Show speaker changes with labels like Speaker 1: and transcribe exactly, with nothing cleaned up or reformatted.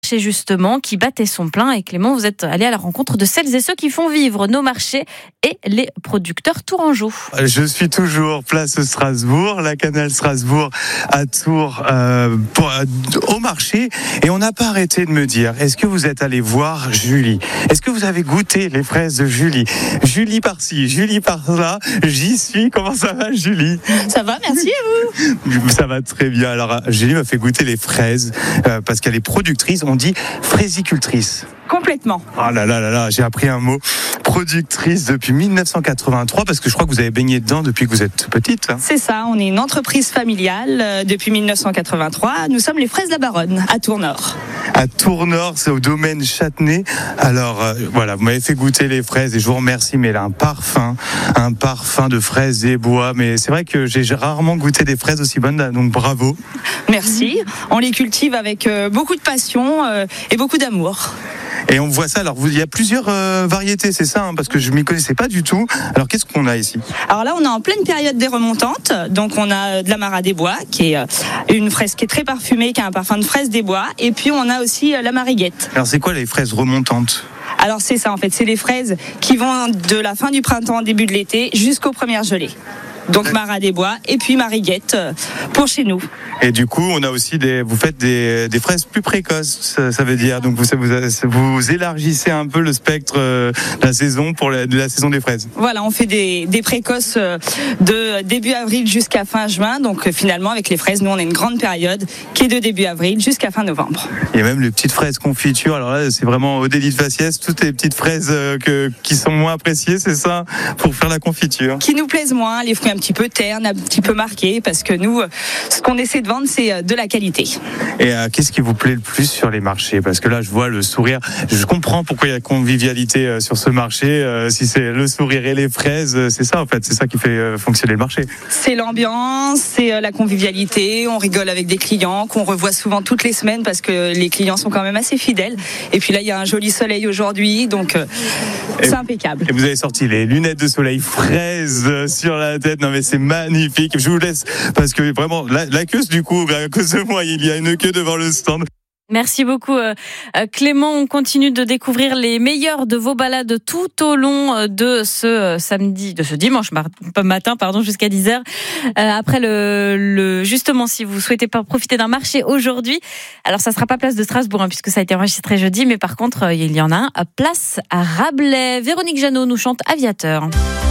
Speaker 1: marché justement qui battait son plein. Et Clément, vous êtes allé à la rencontre de celles et ceux qui font vivre nos marchés et les producteurs tourangeaux.
Speaker 2: Je suis toujours place Strasbourg, la Canal Strasbourg à Tours euh, pour, euh, au marché. Et on n'a pas arrêté de me dire, est-ce que vous êtes allé voir Julie ? Est-ce que vous avez goûté les fraises de Julie ? Julie par-ci, Julie par-là, j'y suis. Comment ça va, Julie ?
Speaker 3: Ça va, merci et vous ?
Speaker 2: Ça va très bien. Alors, Julie m'a fait goûter les fraises euh, parce qu'elle est productrice, on dit fraisicultrice.
Speaker 3: Complètement.
Speaker 2: Ah là là là là, j'ai appris un mot. Productrice depuis dix-neuf cent quatre-vingt-trois, parce que je crois que vous avez baigné dedans depuis que vous êtes petite. Hein.
Speaker 3: C'est ça, on est une entreprise familiale euh, depuis dix-neuf cent quatre-vingt-trois. Nous sommes les Fraises de la Baronne, à Tours-Nord.
Speaker 2: À Tours-Nord, c'est au domaine Châtenay. Alors euh, voilà, vous m'avez fait goûter les fraises et je vous remercie, mais elle a un parfum, un parfum de fraises et bois. Mais c'est vrai que j'ai rarement goûté des fraises aussi bonnes, donc bravo.
Speaker 3: Merci. On les cultive avec euh, beaucoup de passion euh, et beaucoup d'amour.
Speaker 2: Et on voit ça, alors il y a plusieurs euh, variétés, c'est ça, hein, parce que je ne m'y connaissais pas du tout. Alors qu'est-ce qu'on a ici ?
Speaker 3: Alors là, on est en pleine période des remontantes. Donc on a de la Marat des Bois, qui est une fraise qui est très parfumée, qui a un parfum de fraise des bois. Et puis on a aussi la Mariguette.
Speaker 2: Alors c'est quoi les fraises remontantes ?
Speaker 3: Alors c'est ça en fait, c'est les fraises qui vont de la fin du printemps, début de l'été, jusqu'aux premières gelées. Donc Marat des Bois et puis Mariguette pour chez nous.
Speaker 2: Et du coup, on a aussi des, vous faites des, des fraises plus précoces, ça, ça veut dire. Donc vous, vous, vous élargissez un peu le spectre de la saison pour la, de la saison des fraises.
Speaker 3: Voilà, on fait des, des précoces de début avril jusqu'à fin juin. Donc finalement, avec les fraises, nous on a une grande période qui est de début avril jusqu'à fin novembre.
Speaker 2: Il y a même les petites fraises confiture. Alors là, c'est vraiment au délit de faciès, toutes les petites fraises que, qui sont moins appréciées, c'est ça, pour faire la confiture.
Speaker 3: Qui nous plaisent moins, les fruits un petit peu ternes, un petit peu marqués, parce que nous, ce qu'on essaie de vendre, c'est de la qualité.
Speaker 2: Et euh, qu'est-ce qui vous plaît le plus sur les marchés ? Parce que là, je vois le sourire. Je comprends pourquoi il y a convivialité euh, sur ce marché. Euh, si c'est le sourire et les fraises, euh, c'est ça en fait, c'est ça qui fait euh, fonctionner le marché.
Speaker 3: C'est l'ambiance, c'est euh, la convivialité. On rigole avec des clients qu'on revoit souvent toutes les semaines parce que les clients sont quand même assez fidèles. Et puis là, il y a un joli soleil aujourd'hui, donc euh, c'est impeccable.
Speaker 2: Et vous avez sorti les lunettes de soleil fraises sur la tête. Non mais c'est magnifique. Je vous laisse parce que vraiment la, la queue du coup, à cause de moi, il y a une queue devant le stand.
Speaker 1: Merci beaucoup euh, Clément. On continue de découvrir les meilleurs de vos balades tout au long de ce samedi, de ce dimanche matin, pardon, jusqu'à dix heures. Euh, après le, le, justement, si vous souhaitez pas profiter d'un marché aujourd'hui, alors ça sera pas place de Strasbourg, hein, puisque ça a été enregistré jeudi, mais par contre, il y en a un à place à Rabelais. Véronique Jeannot nous chante Aviateur.